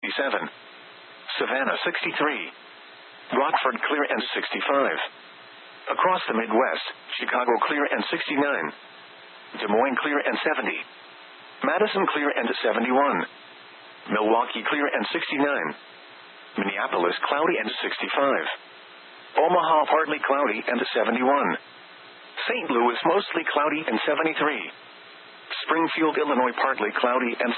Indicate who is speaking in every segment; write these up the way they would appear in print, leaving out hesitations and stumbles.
Speaker 1: 67. Savannah 63. Rockford clear and 65. Across the Midwest, Chicago clear and 69. Des Moines clear and 70. Madison clear and 71. Milwaukee clear and 69. Minneapolis cloudy and 65. Omaha partly cloudy and 71. St. Louis mostly cloudy and 73. Springfield, Illinois partly cloudy and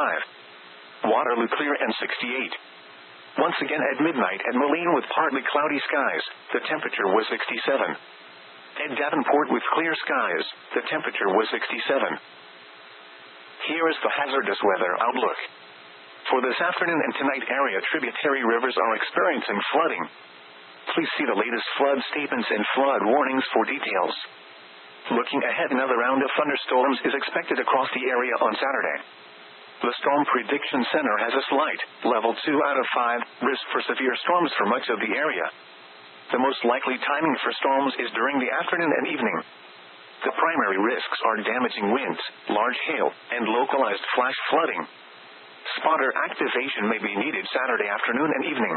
Speaker 1: 65. Waterloo clear and 68. Once again at midnight at Moline with partly cloudy skies, the temperature was 67. At Davenport with clear skies, the temperature was 67. Here is the hazardous weather outlook. For this afternoon and tonight, area tributary rivers are experiencing flooding. Please see the latest flood statements and flood warnings for details. Looking ahead, another round of thunderstorms is expected across the area on Saturday. The Storm Prediction Center has a slight, level 2 out of 5, risk for severe storms for much of the area. The most likely timing for storms is during the afternoon and evening. The primary risks are damaging winds, large hail, and localized flash flooding. Spotter activation may be needed Saturday afternoon and evening.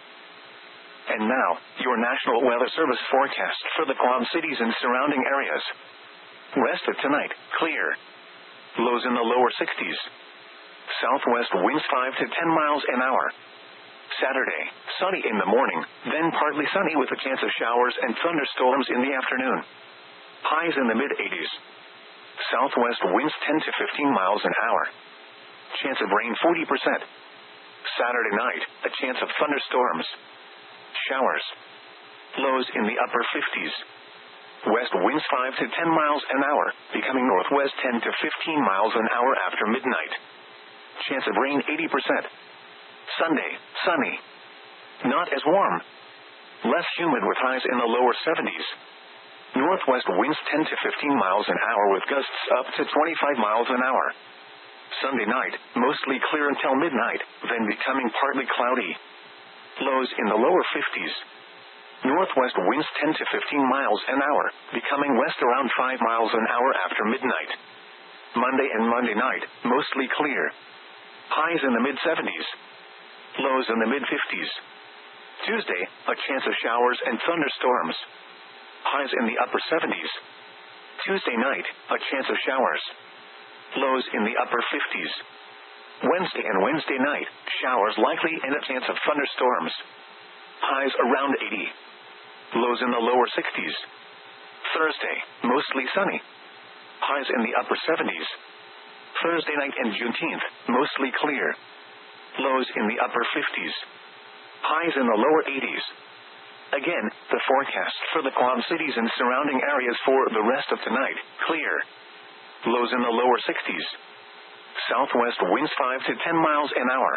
Speaker 1: And now, your National Weather Service forecast for the Quad Cities and surrounding areas. Rest of tonight, clear. Lows in the lower 60s. Southwest winds 5 to 10 miles an hour. Saturday, sunny in the morning, then partly sunny with a chance of showers and thunderstorms in the afternoon. Highs in the mid-80s. Southwest winds 10 to 15 miles an hour. Chance of rain 40%. Saturday night, a chance of thunderstorms. Showers. Lows in the upper 50s. West winds 5 to 10 miles an hour, becoming northwest 10 to 15 miles an hour after midnight. Chance of rain 80%. Sunday, sunny. Not as warm. Less humid with highs in the lower 70s. Northwest winds 10 to 15 miles an hour with gusts up to 25 miles an hour. Sunday night, mostly clear until midnight, then becoming partly cloudy. Lows in the lower 50s. Northwest winds 10 to 15 miles an hour, becoming west around 5 miles an hour after midnight. Monday and Monday night, mostly clear. Highs in the mid-70s. Lows in the mid-50s. Tuesday, a chance of showers and thunderstorms. Highs in the upper 70s. Tuesday night, a chance of showers. Lows in the upper 50s. Wednesday and Wednesday night, showers likely and a chance of thunderstorms. Highs around 80. Lows in the lower 60s. Thursday, mostly sunny. Highs in the upper 70s. Thursday night and Juneteenth, mostly clear. Lows in the upper 50s. Highs in the lower 80s. Again, the forecast for the Quad Cities and surrounding areas for the rest of tonight, clear. Lows in the lower 60s. Southwest winds 5 to 10 miles an hour.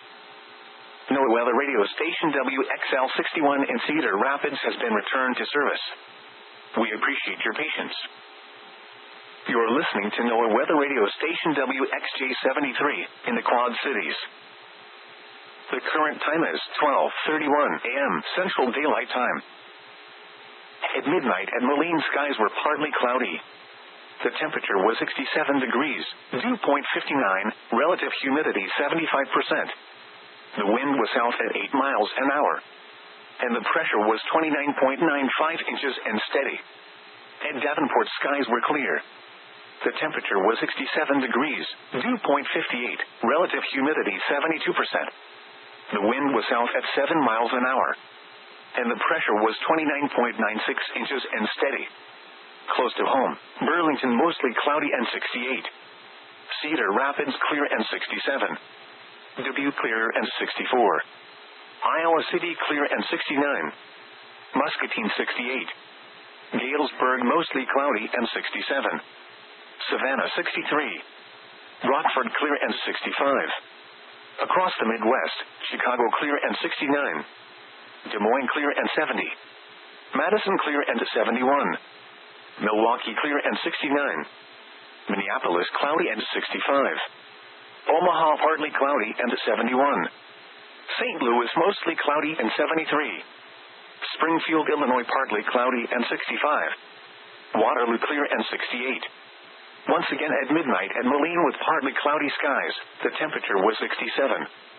Speaker 1: NOAA Weather Radio Station WXL 61 in Cedar Rapids has been returned to service. We appreciate your patience. You are listening to NOAA Weather Radio Station WXJ 73 in the Quad Cities. The current time is 12:31 a.m. Central Daylight Time. At midnight at Moline, skies were partly cloudy. The temperature was 67 degrees, dew point 59, relative humidity 75%. The wind was south at 8 miles an hour. And the pressure was 29.95 inches and steady. At Davenport, skies were clear. The temperature was 67 degrees, dew point 58, relative humidity 72%. The wind was south at 7 miles an hour. And the pressure was 29.96 inches and steady. Close to home, Burlington mostly cloudy and 68. Cedar Rapids clear and 67. Dubuque clear and 64. Iowa City clear and 69. Muscatine 68. Galesburg mostly cloudy and 67. Savannah 63. Rockford clear and 65. Across the Midwest, Chicago clear and 69. Des Moines clear and 70. Madison clear and 71. Milwaukee clear and 69. Minneapolis cloudy and 65. Omaha partly cloudy and 71. St. Louis mostly cloudy and 73. Springfield, Illinois partly cloudy and 65. Waterloo clear and 68. Once again at midnight at Moline with partly cloudy skies, the temperature was 67.